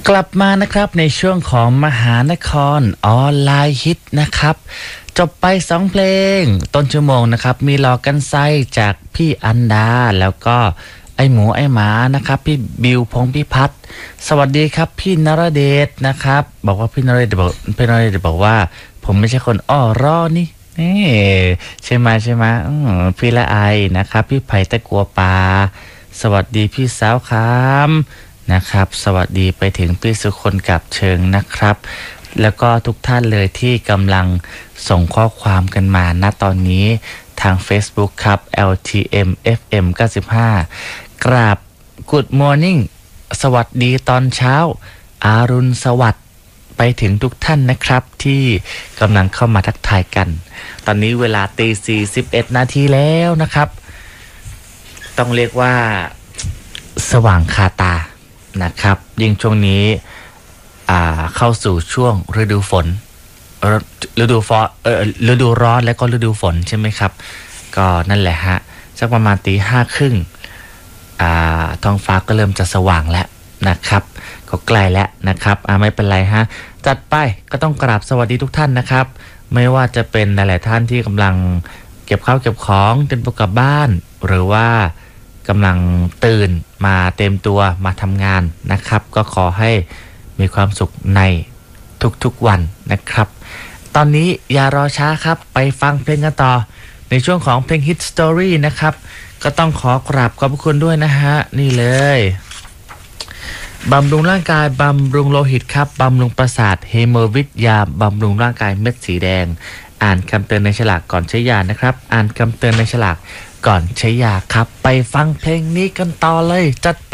กลับมานะครับในช่วงของมหานครออนไลน์ฮิตนะครับจบไป2เพลงต้นชั่วโมงนะครับมีหลอกกันไส้จากพี่อันดาแล้วก็ไอหมูไอหมานะครับพี่บิวพงษ์พิพัฒน์สวัสดีครับพี่นรเดชนะครับบอกว่าพี่นรเดชบอกว่าผมไม่ใช่คนอ้อร้อนี่ใช่ไหมพี่ละไอนะครับพี่ไผ่ตะกัวปาสวัสดีพี่สาวคำนะครับสวัสดีไปถึงพี่สุคนกับเชิงนะครับแล้วก็ทุกท่านเลยที่กำลังส่งข้อความกันมาณตอนนี้ทาง Facebook ครับ LTM FM 95กราบ Good Morning สวัสดีตอนเช้าอารุณสวัสดิ์ไปถึงทุกท่านนะครับที่กำลังเข้ามาทักทายกันตอนนี้เวลา 4:11 นาทีแล้วนะครับต้องเรียกว่าสว่างคาตานะครับยิ่งช่วงนี้เข้าสู่ช่วงฤดูฝนฤดูร้อนและก็ฤดูฝนใช่ไหมครับก็นั่นแหละฮะสักประมาณ 5:30 นท้องฟ้าก็เริ่มจะสว่างแล้วนะครับก็ใกล้แล้วนะครับไม่เป็นไรฮะจัดไปก็ต้องกราบสวัสดีทุกท่านนะครับไม่ว่าจะเป็นหลายๆท่านที่กำลังเก็บข้าวเก็บของเตรียมตัวกลับบ้านหรือว่ากำลังตื่นมาเต็มตัวมาทำงานนะครับก็ขอให้มีความสุขในทุกๆวันนะครับตอนนี้อย่ารอช้าครับไปฟังเพลงกันต่อในช่วงของเพลง Hit Story นะครับก็ต้องขอกราบขอบคุณด้วยนะฮะนี่เลยบำรุงร่างกายบำรุงโลหิตครับบำรุงประสาทเฮโมวิทยาบำรุงร่างกายเม็ดสีแดงอ่านคำเตือนในฉลากก่อนใช้ยานะครับอ่านคำเตือนในฉลากก่อนใช้ยาครับไปฟังเพลงนี้กันต่อเลยจัดไป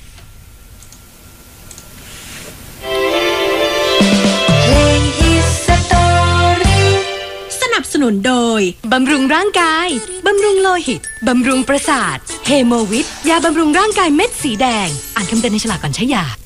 สนับสนุนโดยบำรุงร่างกายบำรุงโลหิตบำรุงประสาทเฮโมวิทยาบำรุงร่างกายเม็ดสีแดงอ่านคำเตือนในฉลากก่อนใช้ยา